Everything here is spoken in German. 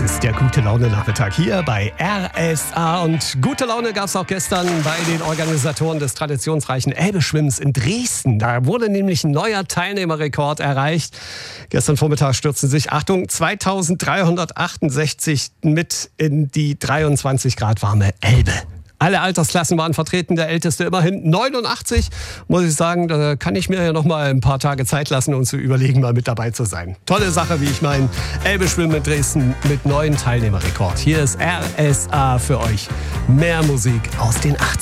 ist der Gute-Laune-Nachmittag hier bei RSA. Und gute Laune gab es auch gestern bei den Organisatoren des traditionsreichen Elbe-Schwimmens in Dresden. Da wurde nämlich ein neuer Teilnehmerrekord erreicht. Gestern Vormittag stürzten sich, Achtung, 2368 mit in die 23 Grad warme Elbe. Alle Altersklassen waren vertreten, der Älteste immerhin 89. Muss ich sagen, da kann ich mir ja noch mal ein paar Tage Zeit lassen, um zu überlegen, mal mit dabei zu sein. Tolle Sache, wie ich meine. Elbe-Schwimmen in Dresden mit neuen Teilnehmerrekord. Hier ist RSA für euch. Mehr Musik aus den 80ern.